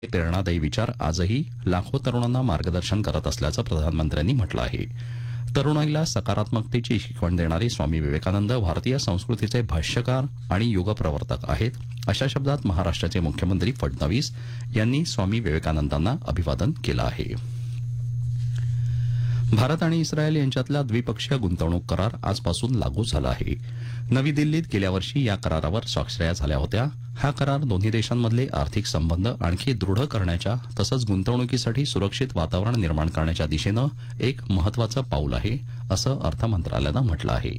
प्रेरणादायी विचार आजही लाखो तरुणांना मार्गदर्शन करत असल्याचं प्रधानमंत्र्यांनी म्हटलं आहे. तरुणाईला सकारात्मकतेची शिकवण देणारे स्वामी विवेकानंद भारतीय संस्कृतीचे भाष्यकार आणि युगप्रवर्तक आहेत, अशा शब्दात महाराष्ट्राचे मुख्यमंत्री फडणवीस यांनी स्वामी विवेकानंदांना अभिवादन केलं आहे. भारत आणि इस्रायल यांच्यातला द्विपक्षीय गुंतवणूक करार आजपासून लागू झाला आहे. नवी दिल्लीत गेल्या वर्षी या करारावर स्वाक्षऱ्या झाल्या होत्या. हा करार दोन्ही देशांमधले आर्थिक संबंध आणखी दृढ करण्याच्या तसंच गुंतवणुकीसाठी सुरक्षित वातावरण निर्माण करण्याच्या दिशेनं एक महत्वाचं पाऊल आहे, असं अर्थ मंत्रालयानं म्हटलं आहे.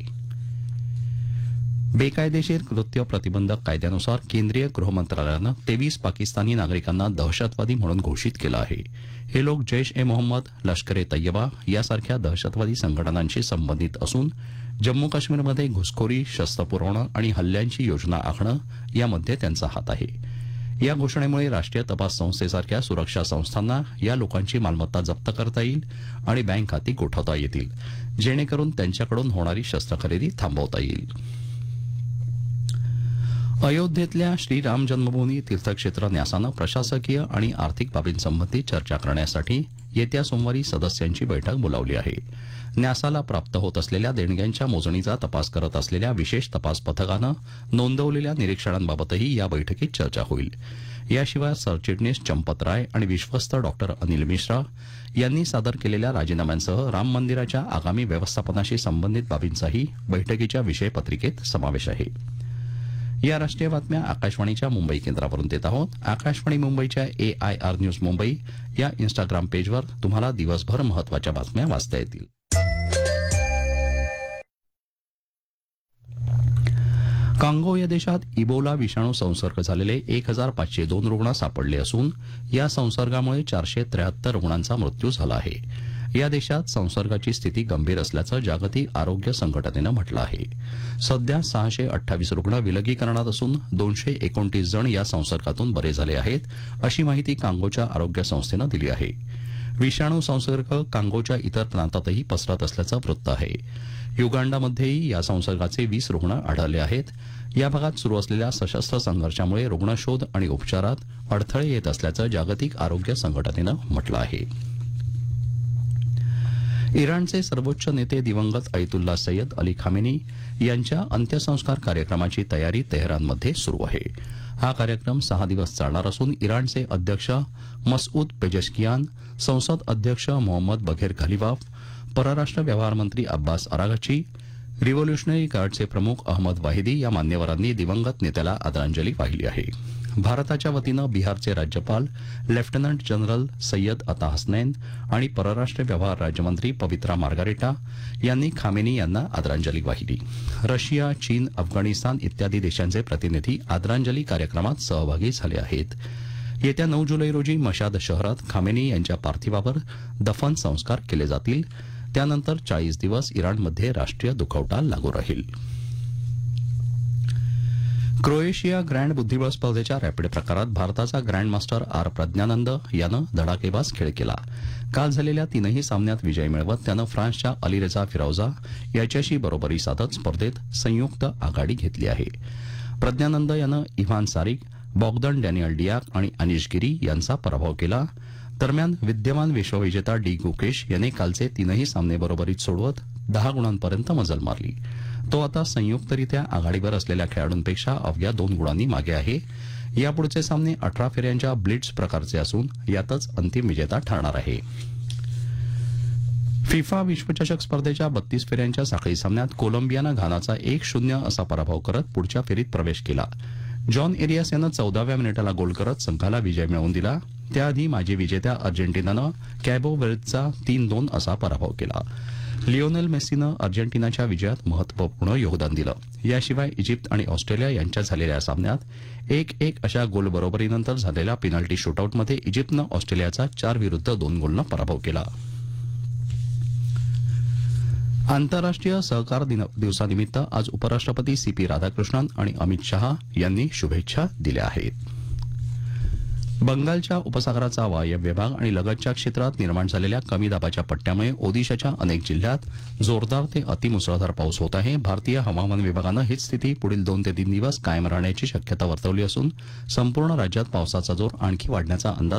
बेकायदेशीर कृत्य प्रतिबंधक कायद्यानुसार केंद्रीय गृह मंत्रालयानं 23 पाकिस्तानी नागरिकांना दहशतवादी म्हणून घोषित केलं आहे. हे लोक जैश ए मोहम्मद, लष्कर ए तय्यबा यासारख्या दहशतवादी संघटनांशी संबंधित असून जम्मू काश्मीरमध्ये घुसखोरी, शस्त्र पुरवणं आणि हल्ल्यांची योजना आखणं यामध्ये त्यांचा हात आहे. या घोषणेमुळे राष्ट्रीय तपास संस्थेसारख्या सुरक्षा संस्थांना या लोकांची मालमत्ता जप्त करता येईल आणि बँक खाती गोठवता येतील, जेणेकरून त्यांच्याकडून होणारी शस्त्रखरेदी थांबवता येईल. अयोध्येतल्या श्रीराम जन्मभूमी तीर्थक्षेत्र न्यासानं प्रशासकीय आणि आर्थिक बाबींसंबंधी चर्चा करण्यासाठी येत्या सोमवारी सदस्यांची बैठक बोलावली आहे. न्यासाला प्राप्त होत असलेल्या देणग्यांच्या मोजणीचा तपास करत असलेल्या विशेष तपास पथकानं नोंदवलेल्या निरीक्षणांबाबतही या बैठकीत चर्चा होईल. याशिवाय सरचिटणीस चंपत राय आणि विश्वस्त डॉक्टर अनिल मिश्रा यांनी सादर केलेल्या राजीनाम्यांसह राम मंदिराच्या आगामी व्यवस्थापनाशी संबंधित बाबींचाही बैठकीच्या विषयपत्रिकेत समावेश आहे. या राष्ट्रीय बातम्या आकाशवाणीच्या मुंबई केंद्रावरून देत आहोत. आकाशवाणी मुंबईच्या AIR न्यूज मुंबई या इन्स्टाग्राम पेजवर तुम्हाला दिवसभर महत्वाच्या बातम्या वाचता येतील. कांगो या देशात इबोला विषाणू संसर्ग झालेले 1502 रुग्ण सापडले असून या संसर्गामुळे 473 रुग्णांचा मृत्यू झाला आहे. या देशात संसर्गाची स्थिती गंभीर असल्याचं जागतिक आरोग्य संघटनेनं म्हटलं आहे. सध्या 628 रुग्ण विलगीकरणात असून 229 जण या संसर्गातून बरे झाले आहेत, अशी माहिती कांगोच्या आरोग्य संस्थेनं दिली आहे. विषाणू संसर्ग कांगोच्या इतर प्रांतातही पसरत असल्याचं वृत्त आहे. युगांडामध्येही या संसर्गाचे 20 रुग्ण आढळले आहेत. या भागात सुरू असलेल्या सशस्त्र संघर्षामुळे रुग्णशोध आणि उपचारात अडथळे येत असल्याचं जागतिक आरोग्य संघटनेनं म्हटलं आहे. इराणचे सर्वोच्च नेते दिवंगत अयतुल्ला सय्यद अली खामेनी यांच्या अंत्यसंस्कार कार्यक्रमाची तयारी तेहरानमध्ये सुरू आहे. हा कार्यक्रम 6 दिवस चालणार असून इराणचे अध्यक्ष मसऊद पेजेशकियान, संसद अध्यक्ष मोहम्मद बघेर घालिबाफ, परराष्ट्र व्यवहार मंत्री अब्बास अरागची, रिव्होल्युशनरी गार्डचे प्रमुख अहमद वाहिदी या मान्यवरांनी दिवंगत नेत्याला आदरांजली वाहिली आहे. भारताच्या वतीनं बिहारचे राज्यपाल लेफ्टनंट जनरल सय्यद अता हसनैन आणि परराष्ट्र व्यवहार राज्यमंत्री पवित्रा मार्गारेटा यांनी खामेनी यांना आदरांजली वाहिली. रशिया, चीन, अफगाणिस्तान इत्यादी देशांचे प्रतिनिधी आदरांजली कार्यक्रमात सहभागी झाले आहेत. येत्या 9 जुलै रोजी मशाद शहरात खामेनी यांच्या पार्थिवावर दफन संस्कार केले जातील. त्यानंतर 40 दिवस इराणमध्ये राष्ट्रीय दुखवटा लागू राहील. क्रोएशिया ग्रँड बुद्धिबळ स्पर्धेच्या रॅपिड प्रकारात भारताचा ग्रँडमास्टर आर प्रज्ञानंद यानं धडाकेबाज खेळ केला. काल झालेल्या 3ही सामन्यात विजय मिळवत त्यानं फ्रान्सच्या अलीरेझा फिरौजा याच्याशी बरोबरी साधत स्पर्धेत संयुक्त आघाडी घेतली आहे. प्रज्ञानंद यानं इव्हान सारिक, बॉग्दन डॅनियल डियाक आणि अनिश गिरी यांचा पराभव केला. दरम्यान विद्यमान विश्वविजेता डी गुकेश याने कालचे 3ही सामने बरोबरीत सोडवत 10 गुणांपर्यंत मजल मारली. तो आता संयुक्तरित्या आघाडीवर असलेल्या खेळाडूंपेक्षा अवघ्या 2 गुणांनी मागे आहे. यापुढचे सामने 18 फेऱ्यांच्या ब्लिट्झ प्रकारचे असून यातच अंतिम विजेता ठरणार आहे. फिफा विश्वचषक स्पर्धेच्या 32 फेऱ्यांच्या साखळी सामन्यात कोलंबियानं घानाचा 1-0 असा पराभव करत पुढच्या फेरीत प्रवेश केला. जॉन एरियास यानं 14व्या मिनिटाला गोल करत संघाला विजय मिळवून दिला. त्याआधी माजी विजेत्या अर्जेंटिनानं कॅबो व्हर्देचा 3-2 असा पराभव केला. लिओनेल मेस्सीनं अर्जेंटिनाच्या विजयात महत्वपूर्ण योगदान दिलं. याशिवाय इजिप्त आणि ऑस्ट्रेलिया यांच्यात झालेल्या सामन्यात 1-1 अशा गोल बरोबरीनंतर झालेल्या पेनल्टी शूटआउटमध्ये इजिप्तनं ऑस्ट्रेलियाचा 4-2 गोलनं पराभव केला. आंतरराष्ट्रीय सहकार दिवसानिमित्त आज उपराष्ट्रपती CP राधाकृष्णन आणि अमित शहा यांनी शुभेच्छा दिल्या आहेत. बंगालच्या उपसागराचा वायव्य भाग आणि लगतच्या क्षेत्रात निर्माण झालेल्या कमी दाबाच्या पट्ट्यामुळे ओदिशाच्या अनेक जिल्ह्यात जोरदार ते अतिमुसळधार पाऊस होत आहे. भारतीय हवामान विभागानं हीच स्थिती पुढील 2 ते 3 दिवस कायम राहण्याची शक्यता वर्तवली असून संपूर्ण राज्यात पावसाचा जोर आणखी वाढण्याचा अंदाज